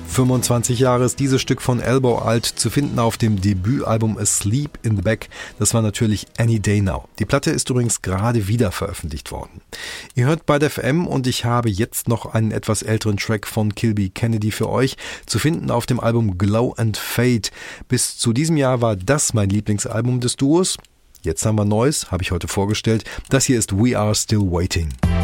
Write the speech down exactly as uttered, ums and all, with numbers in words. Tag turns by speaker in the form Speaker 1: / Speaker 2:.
Speaker 1: fünfundzwanzig Jahre ist dieses Stück von Elbow alt, zu finden auf dem Debütalbum Asleep in the Back. Das war natürlich Any Day Now. Die Platte ist übrigens gerade wieder veröffentlicht worden. Ihr hört Byte F M und ich habe jetzt noch einen etwas älteren Track von Kilby Kennedy für euch, zu finden auf dem Album Glow and Fade. Bis zu diesem Jahr war das mein Lieblingsalbum des Duos. Jetzt haben wir Neues, habe ich heute vorgestellt. Das hier ist We Are Still Waiting.